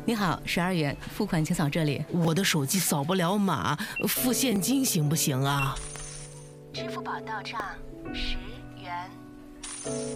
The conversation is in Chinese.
你好，12元，付款请扫这里。 我的手机扫不了码，付现金行不行啊？ 支付宝到账10元。